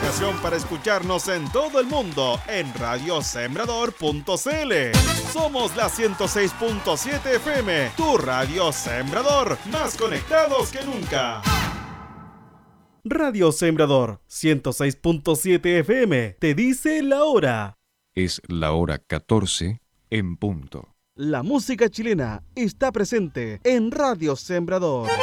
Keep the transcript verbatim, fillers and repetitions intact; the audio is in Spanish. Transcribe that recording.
aplicación para escucharnos en todo el mundo en radio sembrador punto c l. Somos la ciento seis punto siete F M, tu radio Sembrador, más conectados que nunca. Radio Sembrador ciento seis punto siete F M te dice la hora. Es la hora catorce en punto. La música chilena está presente en Radio Sembrador.